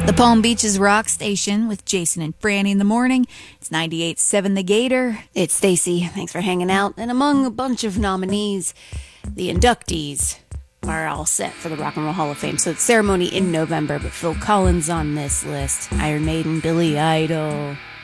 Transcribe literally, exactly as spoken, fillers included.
The Palm Beaches Rock Station with Jason and Franny in the morning. It's ninety-eight point seven The Gator. It's Stacy. Thanks for hanging out. And among a bunch of nominees, the inductees are all set for the Rock and Roll Hall of Fame. So it's ceremony in November, but Phil Collins on this list. Iron Maiden, Billy Idol,